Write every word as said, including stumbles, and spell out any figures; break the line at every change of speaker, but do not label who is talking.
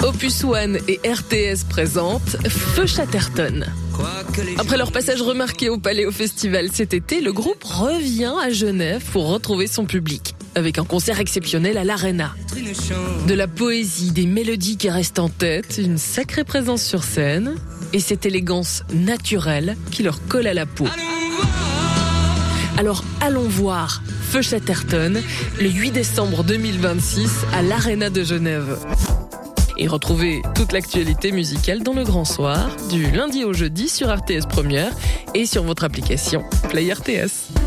Opus One et R T S présentent Feu Chatterton. Après leur passage remarqué au Paléo Festival cet été, le groupe revient à Genève pour retrouver son public, avec un concert exceptionnel à l'Arena. De la poésie, des mélodies qui restent en tête, une sacrée présence sur scène, et cette élégance naturelle qui leur colle à la peau. Alors allons voir Feu Chatterton le huit décembre deux mille vingt-six à l'Arena de Genève. Et retrouvez toute l'actualité musicale dans le Grand Soir, du lundi au jeudi sur R T S Première et sur votre application Play R T S.